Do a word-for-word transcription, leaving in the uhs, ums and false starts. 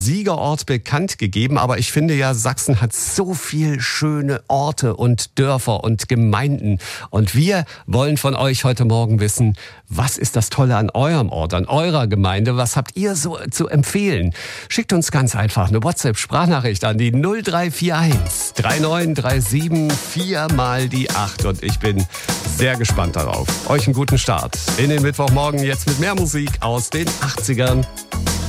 Siegerort bekannt gegeben, aber ich finde ja, Sachsen hat so viel schöne Orte und Dörfer und Gemeinden. Und wir wollen von euch heute Morgen wissen, was ist das Tolle an eurem Ort, an eurer Gemeinde? Was habt ihr so zu empfehlen? Schickt uns ganz einfach eine WhatsApp-Sprachnachricht an die null drei vier eins drei neun drei sieben vier mal die acht. Und ich bin sehr gespannt darauf. Euch einen guten Start in den Mittwochmorgen jetzt mit mehr Musik aus den achtzigern.